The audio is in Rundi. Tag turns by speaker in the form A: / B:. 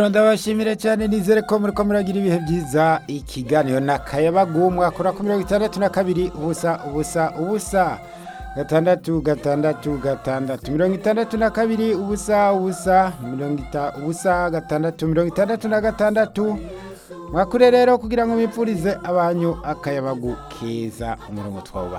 A: ndabashimire cyane nizere ko muriko muragira ibihe byiza ikiganiro n'akayabagu mwakora ku 62 ubusa gatandatu 62 ubusa gatandatu 66 mwakure rero kugira ngo mipfurize abanyu akayabagu keza umurongo twawubaha